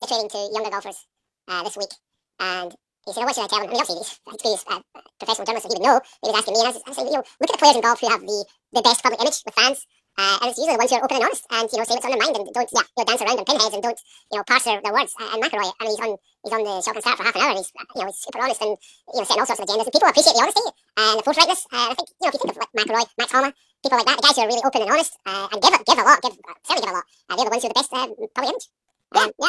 training to younger golfers this week, and he said, "Oh, what should I tell them?" I mean, obviously, he's a professional journalist, so he would know. He was asking me, and I said, look at the players in golf who have the best public image with fans. And it's usually the ones who are open and honest, and say what's on their mind, and don't dance around on pinheads, and don't parse their words. And McIlroy, I mean, he's on the Shotgun Start for half an hour, and he's super honest, and setting all sorts of agendas. And people appreciate the honesty and the forthrightness. I think if you think of like McIlroy, Max Homa, people like that, the guys who are really open and honest, and give a lot, certainly give a lot. They're the ones who are the best public image. Yeah.